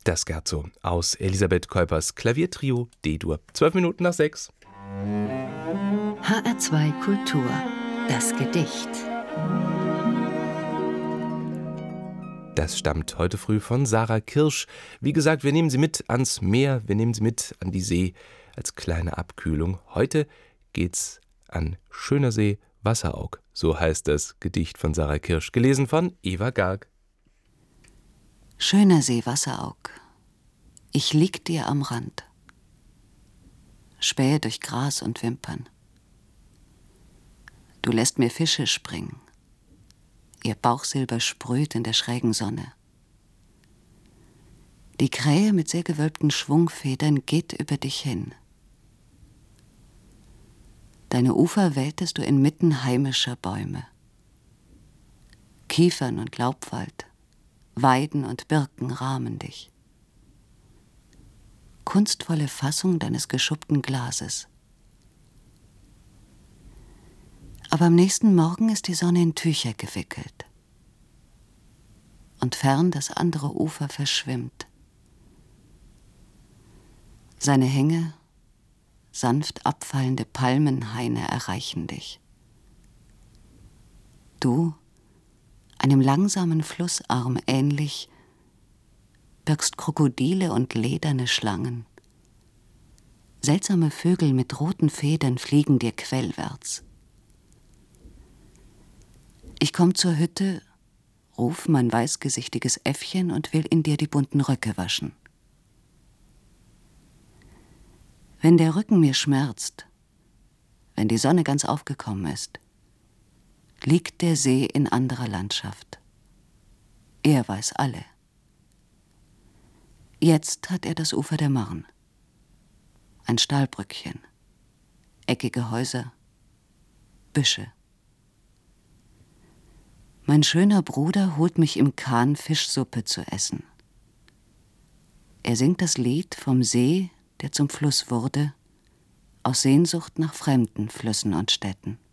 Das Scherzo aus Elisabeth Keupers Klaviertrio D-Dur. 6:12. HR2 Kultur. Das Gedicht. Das stammt heute früh von Sarah Kirsch. Wie gesagt, wir nehmen sie mit ans Meer, wir nehmen sie mit an die See als kleine Abkühlung. Heute geht's an Schöner See, Wasseraug. So heißt das Gedicht von Sarah Kirsch, gelesen von Eva Garg. Schöner See, Wasseraug, ich lieg dir am Rand, spähe durch Gras und Wimpern. Du lässt mir Fische springen, ihr Bauchsilber sprüht in der schrägen Sonne. Die Krähe mit sehr gewölbten Schwungfedern geht über dich hin. Deine Ufer wältest du inmitten heimischer Bäume. Kiefern und Laubwald, Weiden und Birken rahmen dich. Kunstvolle Fassung deines geschuppten Glases. Aber am nächsten Morgen ist die Sonne in Tücher gewickelt. Und fern das andere Ufer verschwimmt. Seine Hänge, sanft abfallende Palmenhaine erreichen dich. Du, einem langsamen Flussarm ähnlich, birgst Krokodile und lederne Schlangen. Seltsame Vögel mit roten Federn fliegen dir quellwärts. Ich komm zur Hütte, ruf mein weißgesichtiges Äffchen und will in dir die bunten Röcke waschen. Wenn der Rücken mir schmerzt, wenn die Sonne ganz aufgekommen ist, liegt der See in anderer Landschaft. Er weiß alle. Jetzt hat er das Ufer der Marne. Ein Stahlbrückchen, eckige Häuser, Büsche. Mein schöner Bruder holt mich im Kahn Fischsuppe zu essen. Er singt das Lied vom See, der zum Fluss wurde, aus Sehnsucht nach fremden Flüssen und Städten.